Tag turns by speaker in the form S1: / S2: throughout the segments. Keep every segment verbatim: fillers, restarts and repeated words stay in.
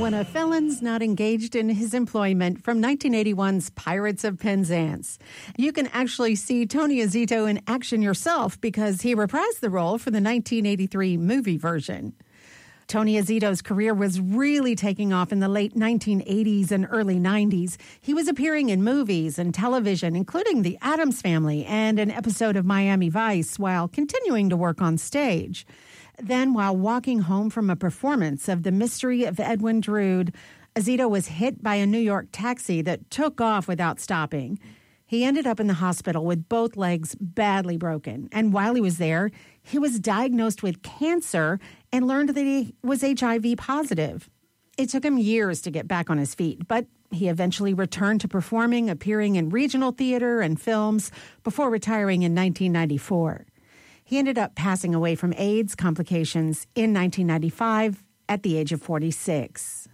S1: when a felon's not engaged in his employment from nineteen eighty-one's Pirates of Penzance. You can actually see Tony Azito in action yourself because he reprised the role for the nineteen eighty-three movie version. Tony Azito's career was really taking off in the late nineteen eighties and early nineties. He was appearing in movies and television, including The Addams Family and an episode of Miami Vice, while continuing to work on stage. Then, while walking home from a performance of The Mystery of Edwin Drood, Azito was hit by a New York taxi that took off without stopping. He ended up in the hospital with both legs badly broken. And while he was there, he was diagnosed with cancer and learned that he was H I V positive. It took him years to get back on his feet, but he eventually returned to performing, appearing in regional theater and films before retiring in nineteen ninety-four. He ended up passing away from AIDS complications in nineteen ninety-five at the age of forty-six.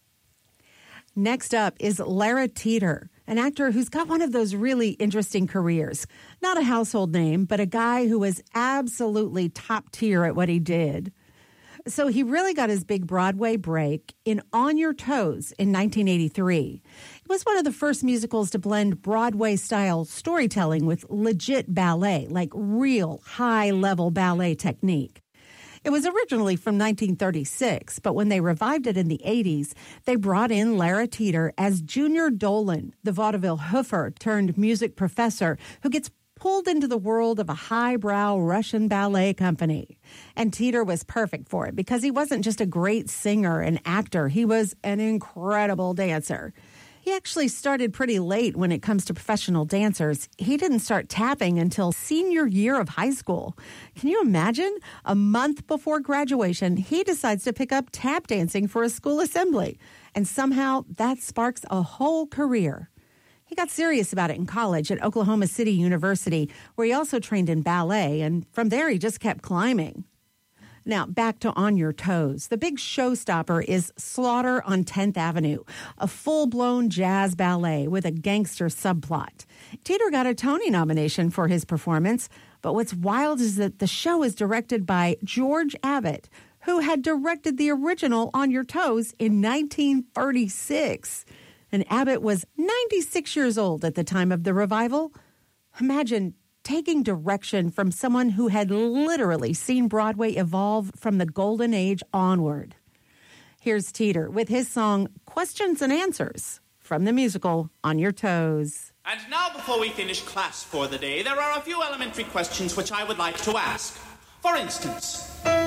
S1: Next up is Lara Teeter, an actor who's got one of those really interesting careers. Not a household name, but a guy who was absolutely top tier at what he did. So he really got his big Broadway break in On Your Toes in nineteen eighty-three. It was one of the first musicals to blend Broadway-style storytelling with legit ballet, like real high-level ballet technique. It was originally from nineteen thirty-six, but when they revived it in the eighties, they brought in Lara Teeter as Junior Dolan, the vaudeville hoofer turned music professor who gets pulled into the world of a highbrow Russian ballet company. And Teeter was perfect for it because he wasn't just a great singer and actor, he was an incredible dancer. He actually started pretty late when it comes to professional dancers. He didn't start tapping until senior year of high school. Can you imagine? A month before graduation, he decides to pick up tap dancing for a school assembly. And somehow that sparks a whole career. He got serious about it in college at Oklahoma City University, where he also trained in ballet, and from there he just kept climbing. Now, back to On Your Toes. The big showstopper is Slaughter on tenth Avenue, a full-blown jazz ballet with a gangster subplot. Teeter got a Tony nomination for his performance, but what's wild is that the show is directed by George Abbott, who had directed the original On Your Toes in nineteen thirty-six. And Abbott was ninety-six years old at the time of the revival. Imagine taking direction from someone who had literally seen Broadway evolve from the golden age onward. Here's Teeter with his song Questions and Answers from the musical On Your Toes.
S2: And now, before we finish class for the day, there are a few elementary questions which I would like to ask. For instance,